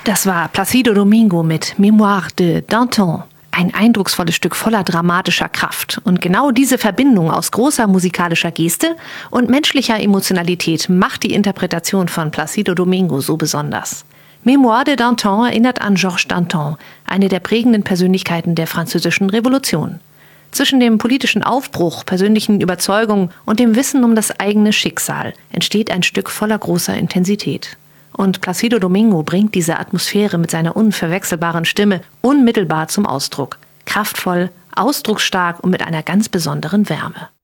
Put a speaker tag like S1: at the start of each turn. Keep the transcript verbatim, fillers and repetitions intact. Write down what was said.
S1: Das war Plácido Domingo mit Mémoire de Danton. Ein eindrucksvolles Stück voller dramatischer Kraft. Und genau diese Verbindung aus großer musikalischer Geste und menschlicher Emotionalität macht die Interpretation von Plácido Domingo so besonders. Mémoire de Danton erinnert an Georges Danton, eine der prägenden Persönlichkeiten der Französischen Revolution. Zwischen dem politischen Aufbruch, persönlichen Überzeugungen und dem Wissen um das eigene Schicksal entsteht ein Stück voller großer Intensität. Und Plácido Domingo bringt diese Atmosphäre mit seiner unverwechselbaren Stimme unmittelbar zum Ausdruck. Kraftvoll, ausdrucksstark und mit einer ganz besonderen Wärme.